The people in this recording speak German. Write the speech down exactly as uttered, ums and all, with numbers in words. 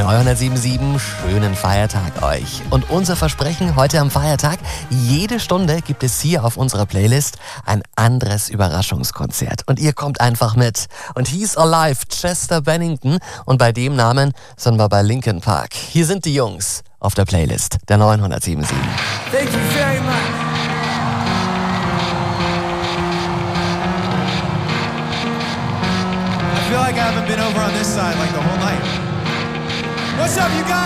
neunhundertsieben schönen Feiertag euch. Und unser Versprechen heute am Feiertag, jede Stunde gibt es hier auf unserer Playlist ein anderes Überraschungskonzert. Und ihr kommt einfach mit. Und He's Alive, Chester Bennington. Und bei dem Namen sind wir bei Linkin Park. Hier sind die Jungs auf der Playlist der neunhundertsiebenundsiebzig. Thank you very much. I feel like I haven't been over on this side like the whole night. What's up, you guys?